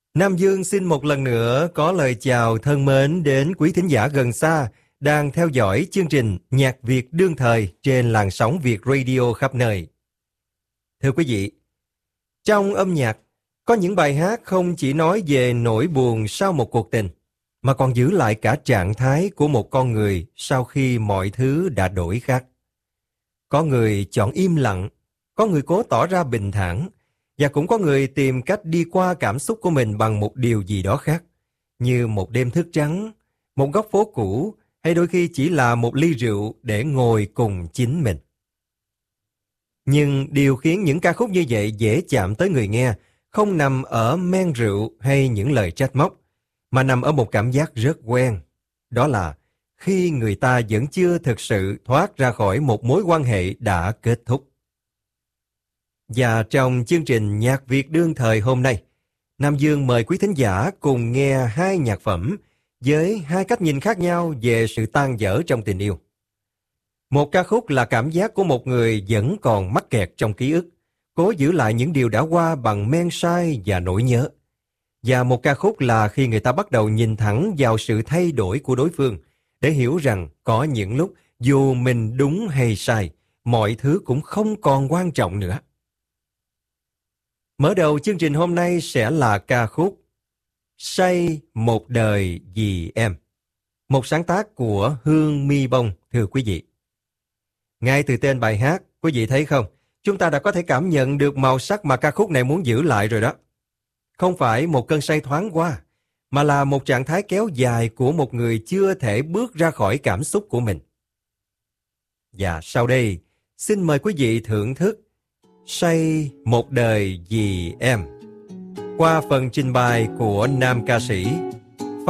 Nam Dương xin một lần nữa có lời chào thân mến đến quý thính giả gần xa đang theo dõi chương trình Nhạc Việt đương thời trên làn sóng Việt Radio khắp nơi. Thưa quý vị, trong âm nhạc có những bài hát không chỉ nói về nỗi buồn sau một cuộc tình, mà còn giữ lại cả trạng thái của một con người sau khi mọi thứ đã đổi khác. Có người chọn im lặng, có người cố tỏ ra bình thản, và cũng có người tìm cách đi qua cảm xúc của mình bằng một điều gì đó khác, như một đêm thức trắng, một góc phố cũ, hay đôi khi chỉ là một ly rượu để ngồi cùng chính mình. Nhưng điều khiến những ca khúc như vậy dễ chạm tới người nghe không nằm ở men rượu hay những lời trách móc, mà nằm ở một cảm giác rất quen. Đó là khi người ta vẫn chưa thực sự thoát ra khỏi một mối quan hệ đã kết thúc. Và trong chương trình Nhạc Việt đương thời hôm nay, Nam Dương mời quý thính giả cùng nghe hai nhạc phẩm với hai cách nhìn khác nhau về sự tan vỡ trong tình yêu. Một ca khúc là cảm giác của một người vẫn còn mắc kẹt trong ký ức, cố giữ lại những điều đã qua bằng men say và nỗi nhớ. Và một ca khúc là khi người ta bắt đầu nhìn thẳng vào sự thay đổi của đối phương, để hiểu rằng có những lúc dù mình đúng hay sai, mọi thứ cũng không còn quan trọng nữa. Mở đầu chương trình hôm nay sẽ là ca khúc Say một đời vì em, một sáng tác của Hương My Bông, thưa quý vị. Ngay từ tên bài hát, quý vị thấy không, chúng ta đã có thể cảm nhận được màu sắc mà ca khúc này muốn giữ lại rồi đó. Không phải một cơn say thoáng qua, mà là một trạng thái kéo dài của một người chưa thể bước ra khỏi cảm xúc của mình. Và sau đây, xin mời quý vị thưởng thức Say một đời vì em qua phần trình bày của nam ca sĩ